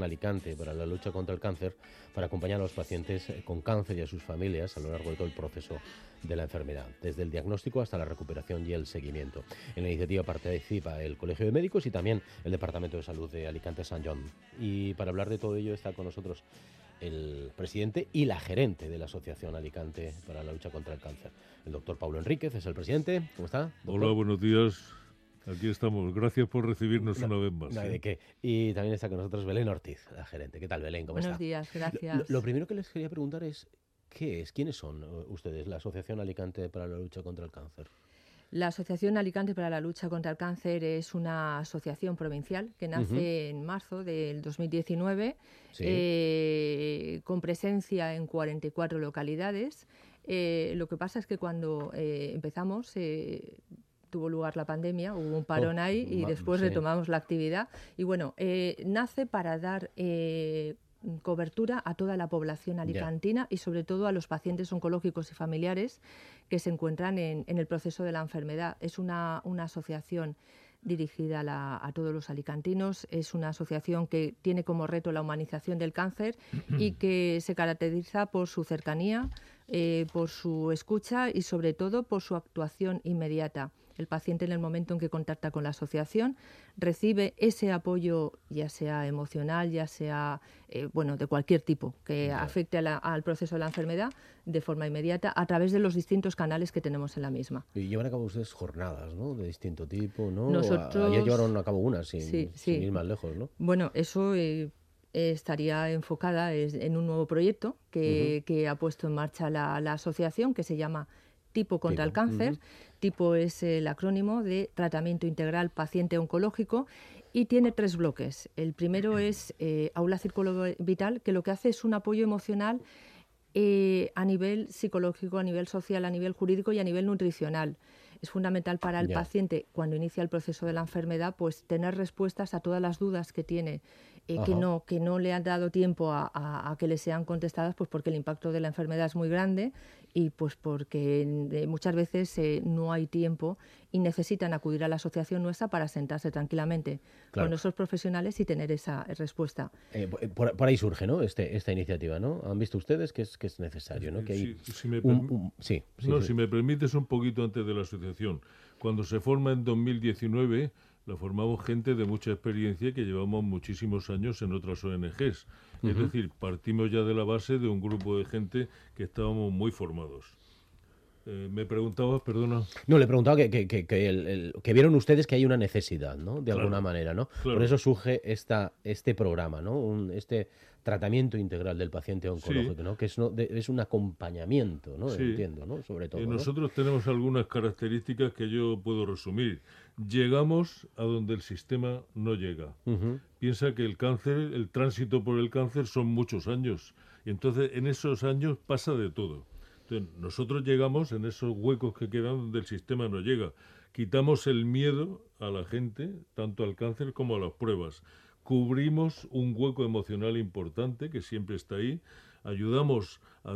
Alicante para la lucha contra el cáncer, para acompañar a los pacientes con cáncer y a sus familias a lo largo de todo el proceso de la enfermedad, desde el diagnóstico hasta la recuperación y el seguimiento. En la iniciativa participa el Colegio de Médicos y también el Departamento de Salud de Alicante Sant John. Y para hablar de todo ello está con nosotros el presidente y la gerente de la Asociación Alicante para la lucha contra el cáncer. El doctor Pablo Enríquez es el presidente. ¿Cómo está, doctor? Hola, buenos días. Aquí estamos. Gracias por recibirnos una vez más. No hay de qué. Y también está con nosotros Belén Ortiz, la gerente. ¿Qué tal, Belén? ¿Cómo está? Buenos días, gracias. Lo primero que les quería preguntar es, ¿qué es? ¿Quiénes son ustedes, la Asociación Alicante para la lucha contra el cáncer? La Asociación Alicante para la lucha contra el cáncer es una asociación provincial que nace en marzo del 2019, sí. Con presencia en 44 localidades. Lo que pasa es que cuando empezamos tuvo lugar la pandemia, hubo un parón ahí y después retomamos la actividad. Y bueno, nace para dar cobertura a toda la población alicantina y sobre todo a los pacientes oncológicos y familiares que se encuentran en el proceso de la enfermedad. Es una asociación dirigida a todos los alicantinos. Es una asociación que tiene como reto la humanización del cáncer y que se caracteriza por su cercanía, por su escucha y sobre todo por su actuación inmediata. El paciente, en el momento en que contacta con la asociación, recibe ese apoyo, ya sea emocional, ya sea de cualquier tipo que afecte al proceso de la enfermedad de forma inmediata a través de los distintos canales que tenemos en la misma. Y llevan a cabo ustedes jornadas, ¿no?, de distinto tipo, ¿no? Nosotros Ya llevaron a cabo una, sin ir más lejos, ¿no? Bueno, eso estaría enfocada en un nuevo proyecto que ha puesto en marcha la asociación, que se llama Tipo contra el cáncer. Tipo es el acrónimo de Tratamiento Integral Paciente Oncológico y tiene 3 bloques. El primero es Aula Círculo Vital, que lo que hace es un apoyo emocional a nivel psicológico, a nivel social, a nivel jurídico y a nivel nutricional. Es fundamental para el paciente, cuando inicia el proceso de la enfermedad, pues tener respuestas a todas las dudas que tiene, que no le han dado tiempo a que le sean contestadas, pues porque el impacto de la enfermedad es muy grande y pues porque muchas veces no hay tiempo y necesitan acudir a la asociación nuestra para sentarse tranquilamente con nuestros profesionales y tener esa respuesta. Por ahí surge, ¿no?, esta iniciativa, ¿no? ¿Han visto ustedes que es necesario, ¿no? Que hay si me permites un poquito antes de la asociación. Cuando se forma en 2019, la formamos gente de mucha experiencia que llevamos muchísimos años en otras ONGs. Es decir, partimos ya de la base de un grupo de gente que estábamos muy formados. ¿Me preguntabas, perdona? No, le preguntaba que vieron ustedes que hay una necesidad, ¿no?, de alguna manera, ¿no? Claro. Por eso surge este programa, ¿no? Este tratamiento integral del paciente oncológico, ¿no?, que es un acompañamiento, ¿no? Sí. Entiendo, ¿no?, sobre todo. Nosotros tenemos algunas características que yo puedo resumir. Llegamos a donde el sistema no llega. Piensa que el cáncer, el tránsito por el cáncer son muchos años. Y entonces en esos años pasa de todo. Entonces, nosotros llegamos en esos huecos que quedan donde el sistema no llega. Quitamos el miedo a la gente, tanto al cáncer como a las pruebas. Cubrimos un hueco emocional importante que siempre está ahí. Ayudamos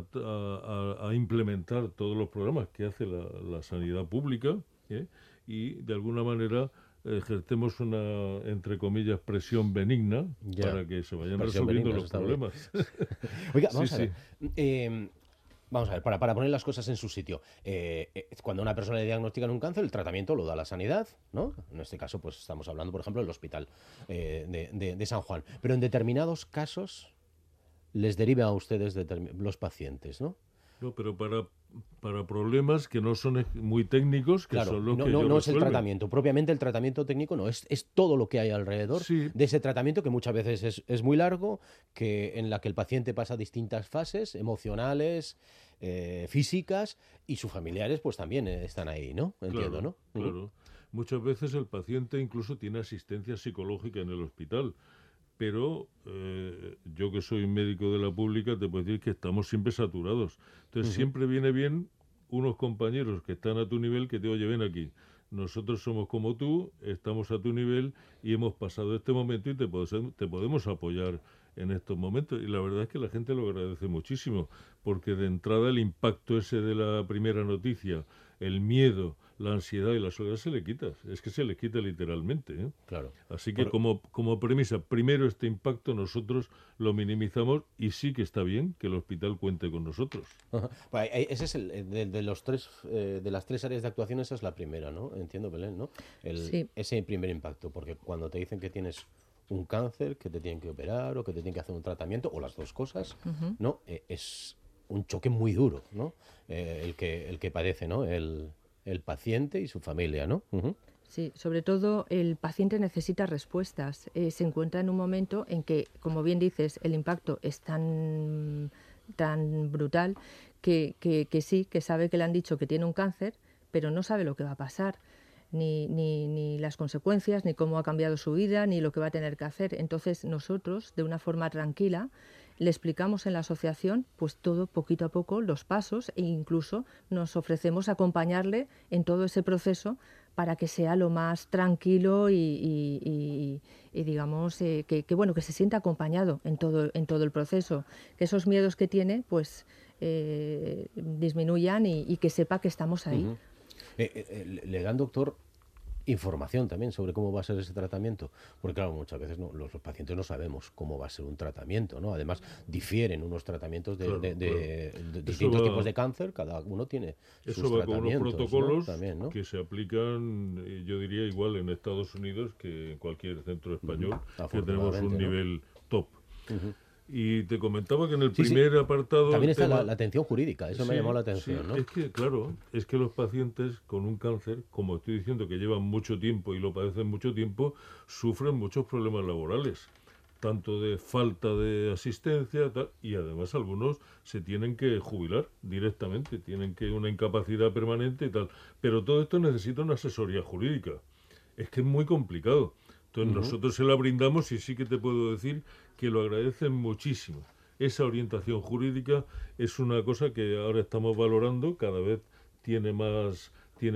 a implementar todos los programas que hace la sanidad pública, y de alguna manera ejercemos una, entre comillas, presión benigna para que se vayan resolviendo los problemas. Oiga, vamos a ver. Vamos a ver, para poner las cosas en su sitio. Cuando a una persona le diagnostican un cáncer, el tratamiento lo da la sanidad, ¿no? En este caso, pues estamos hablando, por ejemplo, del hospital de San Juan. Pero en determinados casos les deriva a ustedes los pacientes, ¿no? No, pero para problemas que no son muy técnicos, que son los que no es el tratamiento. Propiamente el tratamiento técnico no, es todo lo que hay alrededor de ese tratamiento, que muchas veces es muy largo, en la que el paciente pasa distintas fases emocionales, físicas, y sus familiares pues también están ahí, ¿no? Entiendo, ¿no? Claro. Muchas veces el paciente incluso tiene asistencia psicológica en el hospital. Pero yo, que soy médico de la pública, te puedo decir que estamos siempre saturados. Entonces siempre viene bien unos compañeros que están a tu nivel que te oye, ven aquí. Nosotros somos como tú, estamos a tu nivel y hemos pasado este momento y te podemos apoyar en estos momentos. Y la verdad es que la gente lo agradece muchísimo, porque de entrada el impacto ese de la primera noticia, el miedo, la ansiedad y la soledad se le quita. Es que se le quita literalmente, ¿eh? Claro. Así que como premisa, primero este impacto nosotros lo minimizamos y sí que está bien que el hospital cuente con nosotros. Pues ese es de los tres, de las tres áreas de actuación, esa es la primera, ¿no? Entiendo, Belén, ¿no? Sí. Ese primer impacto, porque cuando te dicen que tienes un cáncer, que te tienen que operar o que te tienen que hacer un tratamiento, o las dos cosas, ¿no? Es un choque muy duro, ¿no? El que padece, ¿no? El paciente y su familia, ¿no? Sí, sobre todo el paciente necesita respuestas. Se encuentra en un momento en que, como bien dices, el impacto es tan brutal que sí, que sabe que le han dicho que tiene un cáncer, pero no sabe lo que va a pasar, ni las consecuencias, ni cómo ha cambiado su vida, ni lo que va a tener que hacer. Entonces nosotros, de una forma tranquila, le explicamos en la asociación pues todo poquito a poco, los pasos, e incluso nos ofrecemos acompañarle en todo ese proceso para que sea lo más tranquilo y digamos que bueno, que se sienta acompañado en todo el proceso, que esos miedos que tiene pues disminuyan y que sepa que estamos ahí. Le dan, doctor, información también sobre cómo va a ser ese tratamiento, porque claro, muchas veces los pacientes no sabemos cómo va a ser un tratamiento, ¿no? Además, difieren unos tratamientos de distintos tipos de cáncer, cada uno tiene sus Eso va con unos tratamientos, protocolos, ¿no? También, ¿no? que se aplican, yo diría, igual en Estados Unidos que en cualquier centro español, que tenemos un nivel top. Y te comentaba que en el primer apartado... También está la atención jurídica, eso me ha llamado la atención, ¿no? Es que, claro, es que los pacientes con un cáncer, como estoy diciendo, que llevan mucho tiempo y lo padecen mucho tiempo, sufren muchos problemas laborales, tanto de falta de asistencia, y además algunos se tienen que jubilar directamente, tienen que una incapacidad permanente y tal. Pero todo esto necesita una asesoría jurídica. Es que es muy complicado. Entonces nosotros se la brindamos y sí que te puedo decir que lo agradecen muchísimo. Esa orientación jurídica es una cosa que ahora estamos valorando, cada vez tiene más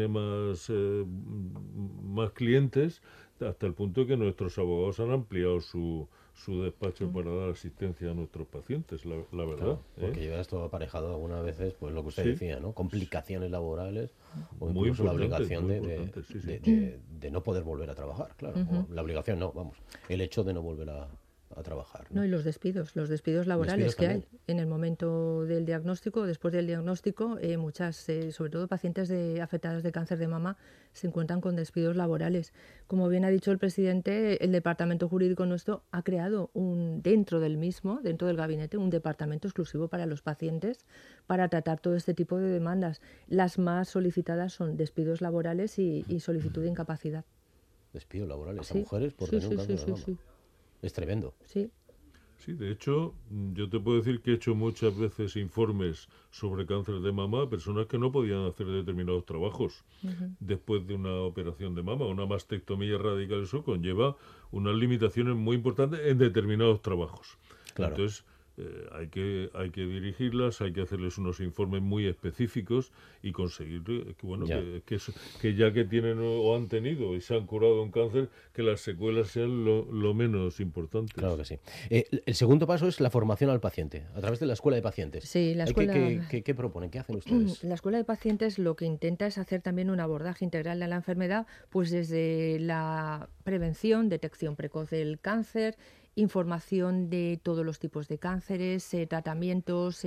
clientes, hasta el punto que nuestros abogados han ampliado su despacho para dar asistencia a nuestros pacientes, la verdad. Claro, porque lleva esto aparejado algunas veces, pues lo que usted decía, ¿no? Complicaciones laborales o incluso la obligación de no poder volver a trabajar, claro. O la obligación no, vamos, el hecho de no volver a trabajar, ¿no? No, y los despidos laborales que hay en el momento del diagnóstico, después del diagnóstico, muchas, sobre todo pacientes afectadas de cáncer de mama, se encuentran con despidos laborales. Como bien ha dicho el presidente, el departamento jurídico nuestro ha creado dentro del gabinete, un departamento exclusivo para los pacientes para tratar todo este tipo de demandas. Las más solicitadas son despidos laborales y solicitud de incapacidad. Despidos laborales a mujeres por tener un cáncer de mama. Sí. Es tremendo. Sí. Sí, de hecho, yo te puedo decir que he hecho muchas veces informes sobre cáncer de mama a personas que no podían hacer determinados trabajos después de una operación de mama. Una mastectomía radical, eso conlleva unas limitaciones muy importantes en determinados trabajos. Claro. Entonces, hay que dirigirlas, hay que hacerles unos informes muy específicos y conseguir que ya que tienen o han tenido y se han curado un cáncer, que las secuelas sean lo menos importantes. Claro que sí. El segundo paso es la formación al paciente, a través de la escuela de pacientes. Sí, la escuela... ¿Qué proponen? ¿Qué hacen ustedes? La escuela de pacientes lo que intenta es hacer también un abordaje integral de la enfermedad, pues desde la prevención, detección precoz del cáncer, información de todos los tipos de cánceres, tratamientos,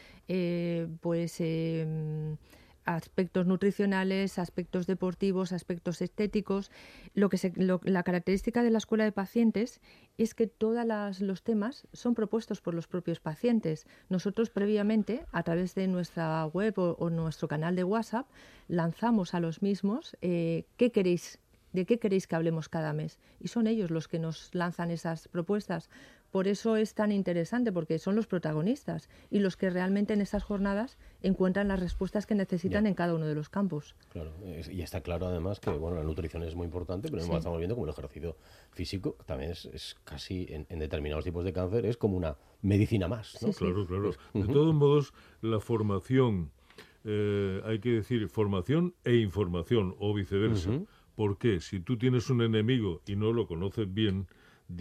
aspectos nutricionales, aspectos deportivos, aspectos estéticos. La característica de la escuela de pacientes es que todos los temas son propuestos por los propios pacientes. Nosotros previamente, a través de nuestra web o nuestro canal de WhatsApp, lanzamos a los mismos ¿de qué queréis que hablemos cada mes? Y son ellos los que nos lanzan esas propuestas. Por eso es tan interesante, porque son los protagonistas y los que realmente en esas jornadas encuentran las respuestas que necesitan en cada uno de los campos. Claro, y está claro además que la nutrición es muy importante, pero estamos viendo como el ejercicio físico también es casi, en determinados tipos de cáncer, es como una medicina más, ¿no? Sí. Claro. De todos modos, la formación, hay que decir formación e información, o viceversa. Porque si tú tienes un enemigo y no lo conoces bien,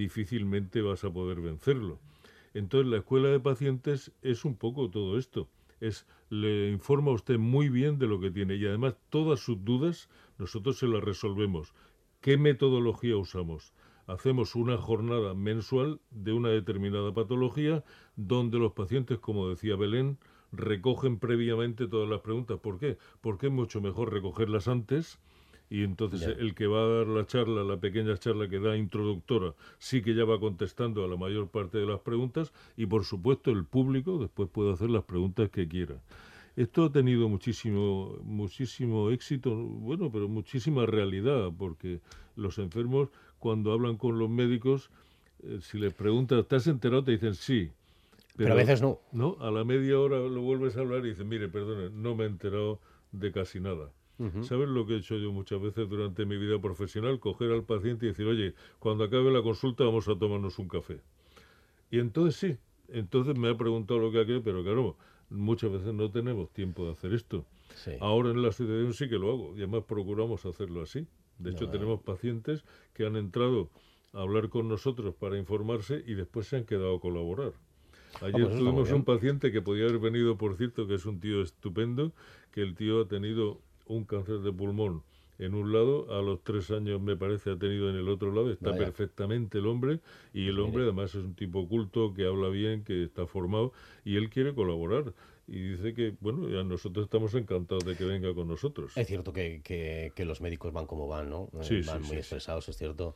difícilmente vas a poder vencerlo. Entonces la escuela de pacientes es un poco todo esto. le informa a usted muy bien de lo que tiene y además todas sus dudas nosotros se las resolvemos. ¿Qué metodología usamos? Hacemos una jornada mensual de una determinada patología donde los pacientes, como decía Belén, recogen previamente todas las preguntas. ¿Por qué? Porque es mucho mejor recogerlas antes y entonces el que va a dar la charla, la pequeña charla que da introductora, sí que ya va contestando a la mayor parte de las preguntas y por supuesto el público después puede hacer las preguntas que quiera. Esto ha tenido muchísimo éxito, bueno, pero muchísima realidad, porque los enfermos cuando hablan con los médicos, si les preguntas, ¿te has enterado? Te dicen sí. Pero a veces no. No, a la media hora lo vuelves a hablar y dices, mire, perdone, no me he enterado de casi nada. ¿Sabes lo que he hecho yo muchas veces durante mi vida profesional? Coger al paciente y decir, oye, cuando acabe la consulta vamos a tomarnos un café. Y entonces sí, entonces me ha preguntado lo que ha querido, pero claro, muchas veces no tenemos tiempo de hacer esto. Sí. Ahora en la asociación sí que lo hago y además procuramos hacerlo así. De hecho, tenemos pacientes que han entrado a hablar con nosotros para informarse y después se han quedado a colaborar. Ayer tuvimos un paciente que podía haber venido, por cierto, que es un tío estupendo, que el tío ha tenido un cáncer de pulmón en un lado, a los 3 años me parece ha tenido en el otro lado, está perfectamente el hombre, y el hombre además es un tipo culto, que habla bien, que está formado, y él quiere colaborar. Y dice que, bueno, ya nosotros estamos encantados de que venga con nosotros. Es cierto que los médicos van como van, ¿no? Van muy estresados, es cierto.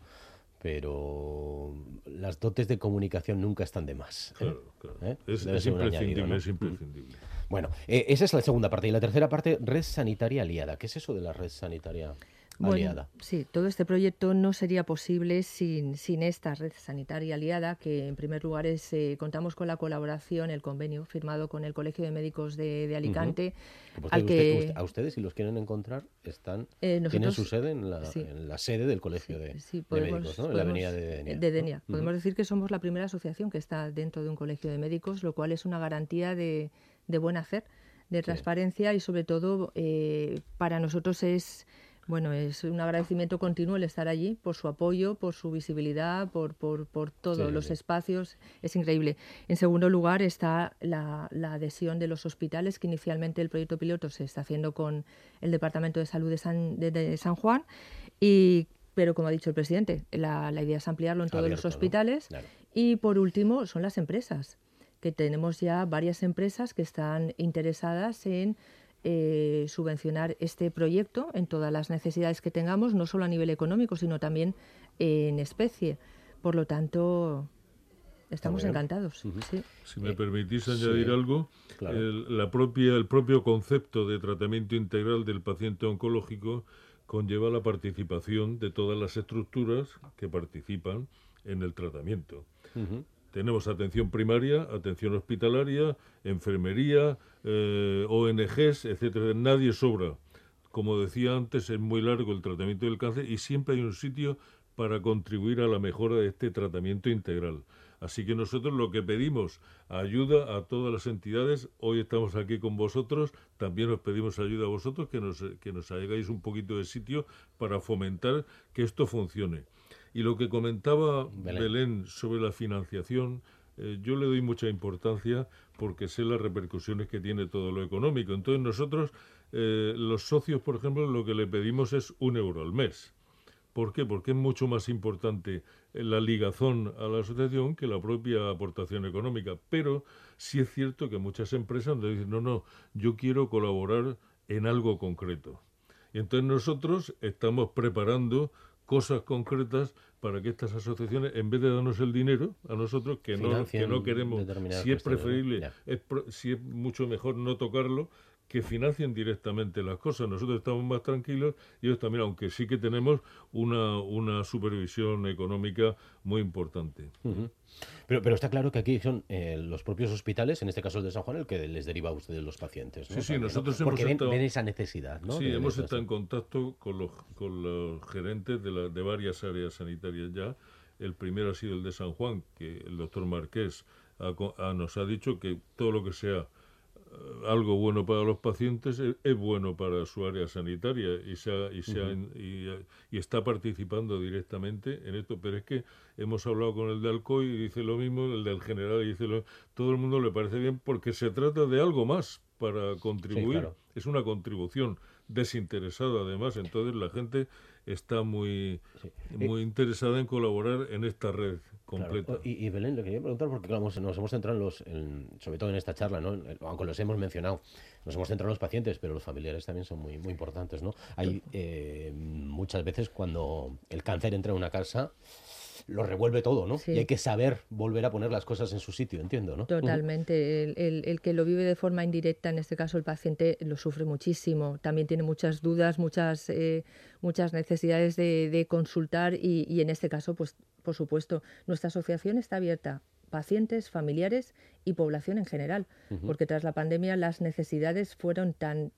Pero las dotes de comunicación nunca están de más. Claro. Es imprescindible, añadido, ¿no? Es imprescindible. Bueno, esa es la segunda parte. Y la tercera parte, red sanitaria aliada. ¿Qué es eso de la red sanitaria aliada? Sí, todo este proyecto no sería posible sin esta red sanitaria aliada, que en primer lugar contamos con la colaboración, el convenio firmado con el Colegio de Médicos de Alicante. A ustedes, si los quieren encontrar, tienen su sede en la sede del Colegio de Médicos, ¿no? En la avenida de Denia. Podemos decir que somos la primera asociación que está dentro de un colegio de médicos, lo cual es una garantía de buen hacer, de transparencia y sobre todo para nosotros es un agradecimiento continuo el estar allí por su apoyo, por su visibilidad, por todos los espacios. Es increíble. En segundo lugar está la adhesión de los hospitales, que inicialmente el proyecto piloto se está haciendo con el Departamento de Salud de San Juan, pero como ha dicho el presidente, la idea es ampliarlo en todos los hospitales. ¿No? Claro. Y por último son las empresas, que tenemos ya varias empresas que están interesadas en subvencionar este proyecto en todas las necesidades que tengamos, no solo a nivel económico, sino también en especie. Por lo tanto, estamos encantados. Sí. Si me permitís añadir algo, claro. El propio concepto de tratamiento integral del paciente oncológico conlleva la participación de todas las estructuras que participan en el tratamiento. Tenemos atención primaria, atención hospitalaria, enfermería, ONGs, etcétera. Nadie sobra. Como decía antes, es muy largo el tratamiento del cáncer y siempre hay un sitio para contribuir a la mejora de este tratamiento integral. Así que nosotros lo que pedimos, ayuda a todas las entidades. Hoy estamos aquí con vosotros, también os pedimos ayuda a vosotros, que nos hagáis un poquito de sitio para fomentar que esto funcione. Y lo que comentaba Belén sobre la financiación, yo le doy mucha importancia porque sé las repercusiones que tiene todo lo económico. Entonces nosotros, los socios, por ejemplo, lo que le pedimos es 1 euro al mes. ¿Por qué? Porque es mucho más importante la ligazón a la asociación que la propia aportación económica. Pero sí es cierto que muchas empresas nos dicen, no, yo quiero colaborar en algo concreto. Y entonces nosotros estamos preparando cosas concretas para que estas asociaciones, en vez de darnos el dinero a nosotros, que no queremos, si es preferible, si es mucho mejor no tocarlo, que financien directamente las cosas. Nosotros estamos más tranquilos y ellos también, aunque sí que tenemos una supervisión económica muy importante. Pero está claro que aquí son los propios hospitales, en este caso el de San Juan, el que les deriva a ustedes los pacientes, ¿no? Sí, nosotros ¿no? Porque ven esa necesidad, ¿no? Sí, hemos estado en contacto con los gerentes de varias áreas sanitarias ya. El primero ha sido el de San Juan, que el doctor Marqués nos ha dicho que todo lo que sea algo bueno para los pacientes es bueno para su área sanitaria y está participando directamente en esto. Pero es que hemos hablado con el de Alcoy y dice lo mismo, el del General y dice todo el mundo le parece bien porque se trata de algo más, para contribuir. Sí, claro. Es una contribución desinteresada, además. Entonces la gente está muy interesada en colaborar en esta red completa. Claro. Y Belén, le quería preguntar, porque claro, nos hemos centrado sobre todo en esta charla, ¿no? Aunque los hemos mencionado, nos hemos centrado en los pacientes, pero los familiares también son muy, muy importantes, ¿no? Hay muchas veces cuando el cáncer entra en una casa, lo revuelve todo, ¿no? Sí. Y hay que saber volver a poner las cosas en su sitio, entiendo, ¿no? Totalmente. El que lo vive de forma indirecta, en este caso el paciente, lo sufre muchísimo. También tiene muchas dudas, muchas necesidades de consultar y en este caso, pues por supuesto, nuestra asociación está abierta. Pacientes, familiares y población en general, porque tras la pandemia las necesidades fueron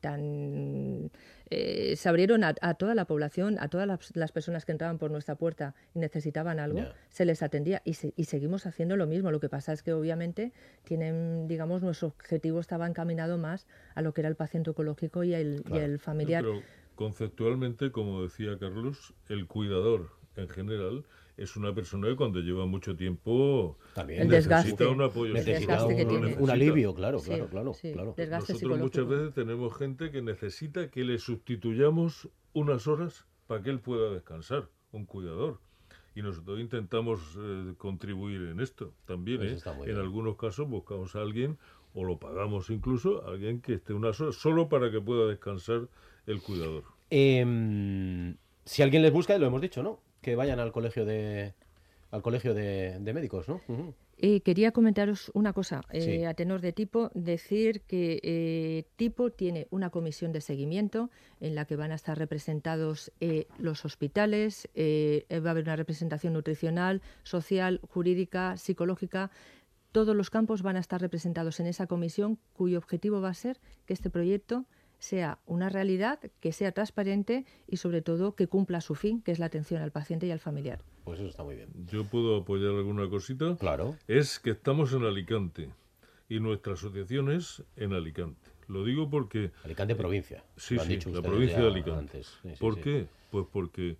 se abrieron a toda la población, a todas las personas que entraban por nuestra puerta y necesitaban algo, se les atendía y seguimos haciendo lo mismo. Lo que pasa es que obviamente digamos, nuestro objetivo estaba encaminado más a lo que era el paciente oncológico y el familiar. Pero conceptualmente, como decía Carlos, el cuidador en general es una persona que cuando lleva mucho tiempo también necesita un apoyo, necesita un alivio, claro. Desgaste Nosotros muchas veces tenemos gente que necesita que le sustituyamos unas horas para que él pueda descansar, un cuidador. Y nosotros intentamos contribuir en esto también. En algunos casos buscamos a alguien, o lo pagamos incluso, a alguien que esté unas horas solo para que pueda descansar el cuidador. Si alguien les busca, lo hemos dicho, ¿no? Que vayan al colegio de médicos, ¿no? Quería comentaros una cosa, Sí. a tenor de Tipo, decir que Tipo tiene una comisión de seguimiento en la que van a estar representados los hospitales, va a haber una representación nutricional, social, jurídica, psicológica. Todos los campos van a estar representados en esa comisión, cuyo objetivo va a ser que este proyecto sea una realidad, que sea transparente y sobre todo que cumpla su fin, que es la atención al paciente y al familiar. Pues eso está muy bien. ¿Yo puedo apoyar alguna cosita? Claro. Es que estamos en Alicante y nuestra asociación es en Alicante. Lo digo porque... Alicante provincia. Sí, la provincia de Alicante. Antes. ¿Por qué? Pues porque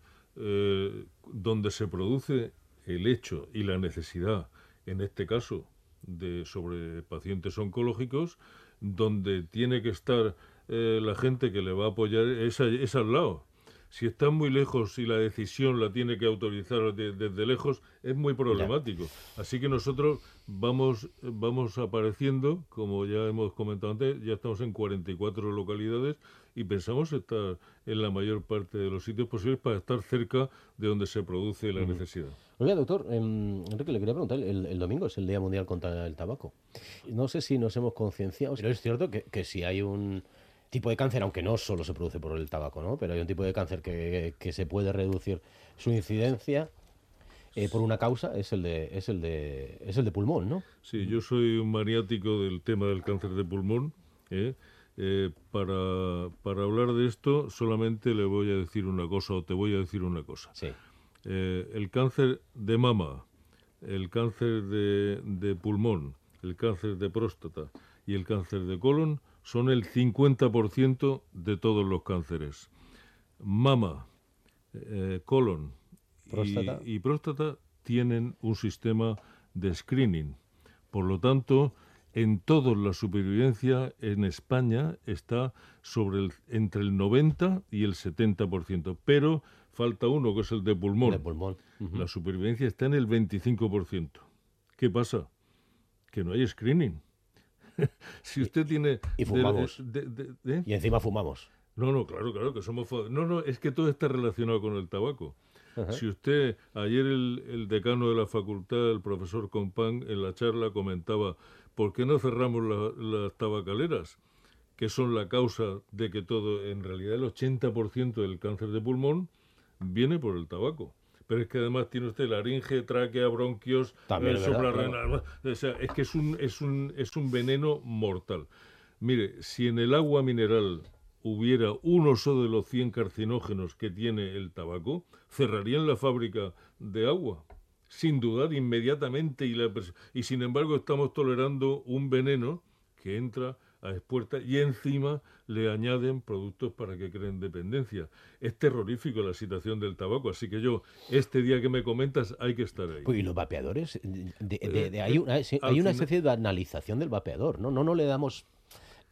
donde se produce el hecho y la necesidad, en este caso, sobre pacientes oncológicos, donde tiene que estar la gente que le va a apoyar es al lado. Si está muy lejos y la decisión la tiene que autorizar desde lejos, es muy problemático. Así que nosotros vamos apareciendo, como ya hemos comentado antes, ya estamos en 44 localidades y pensamos estar en la mayor parte de los sitios posibles para estar cerca de donde se produce la necesidad. Oiga, doctor, Enrique, le quería preguntar, el domingo es el Día Mundial contra el Tabaco. No sé si nos hemos concienciado, pero es cierto que si hay un tipo de cáncer, aunque no solo se produce por el tabaco, ¿no? Pero hay un tipo de cáncer que se puede reducir su incidencia por una causa, es el de pulmón, ¿no? Sí, yo soy un maniático del tema del cáncer de pulmón. Para hablar de esto solamente le voy a decir una cosa, o te voy a decir una cosa. Sí. El cáncer de mama, el cáncer de pulmón, el cáncer de próstata y el cáncer de colon son el 50% de todos los cánceres. Mama, colon y próstata tienen un sistema de screening. Por lo tanto, en todos la supervivencia en España está entre el 90 y el 70%. Pero falta uno, que es el de pulmón. El de pulmón. La supervivencia está en el 25%. ¿Qué pasa? Que no hay screening. Si usted tiene... Y fumamos. Y encima fumamos. No, claro que somos... No, es que todo está relacionado con el tabaco. Ajá. Si usted... Ayer el decano de la facultad, el profesor Compán, en la charla comentaba, ¿por qué no cerramos las tabacaleras? Que son la causa de que todo... En realidad el 80% del cáncer de pulmón viene por el tabaco. Pero es que además tiene usted laringe, tráquea, bronquios, suprarrenal. O sea, es que es un veneno mortal. Mire, si en el agua mineral hubiera uno solo de los 100 carcinógenos que tiene el tabaco, cerrarían la fábrica de agua, sin dudar inmediatamente. Y sin embargo estamos tolerando un veneno que entra a expuertas y encima le añaden productos para que creen dependencia. Es terrorífico la situación del tabaco, así que este día que me comentas, hay que estar ahí. Pues, ¿y los vapeadores? Hay una especie de banalización del vapeador, ¿no? No le damos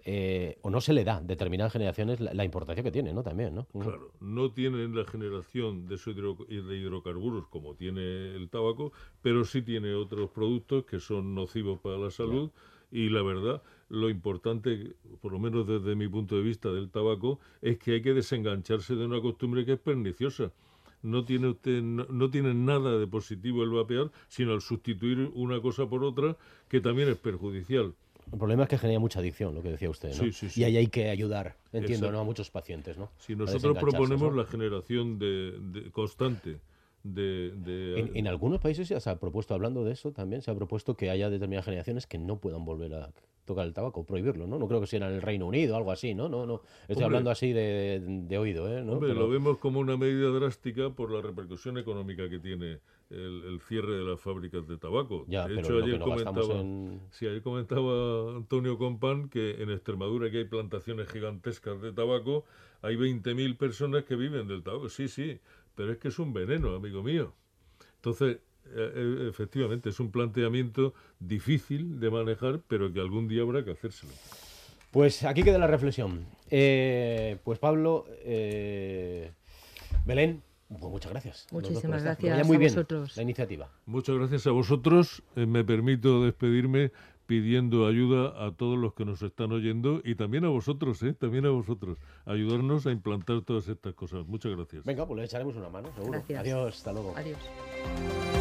o no se le da a determinadas generaciones la importancia que tiene, ¿no? También, ¿no? Claro, no tienen la generación de hidrocarburos como tiene el tabaco, pero sí tiene otros productos que son nocivos para la salud. Y la verdad, lo importante, por lo menos desde mi punto de vista del tabaco, es que hay que desengancharse de una costumbre que es perniciosa. No tiene nada de positivo el vapear, sino al sustituir una cosa por otra que también es perjudicial. El problema es que genera mucha adicción, lo que decía usted, ¿no? Sí. Y ahí hay que ayudar, entiendo, ¿no? A muchos pacientes, ¿no? Si nosotros proponemos, ¿no?, la generación constante En algunos países ya se ha propuesto, hablando de eso también, se ha propuesto que haya determinadas generaciones que no puedan volver a tocar el tabaco, prohibirlo, ¿no? No creo que sea en el Reino Unido o algo así, ¿no? No. Estoy hablando así de oído, ¿no? Hombre, lo vemos como una medida drástica por la repercusión económica que tiene el cierre de las fábricas de tabaco. Ya, de pero hecho, ayer comentaba Antonio Compán que en Extremadura, que hay plantaciones gigantescas de tabaco, hay 20.000 personas que viven del tabaco. Sí, pero es que es un veneno, amigo mío. Entonces, efectivamente, es un planteamiento difícil de manejar, pero que algún día habrá que hacérselo. Pues aquí queda la reflexión. Pues Pablo, Belén, pues muchas gracias. Muchísimas gracias a muy vosotros. Bien la iniciativa. Muchas gracias a vosotros. Me permito despedirme pidiendo ayuda a todos los que nos están oyendo y también a vosotros, ayudarnos a implantar todas estas cosas. Muchas gracias. Venga, pues le echaremos una mano, seguro. Gracias. Adiós, hasta luego. Adiós.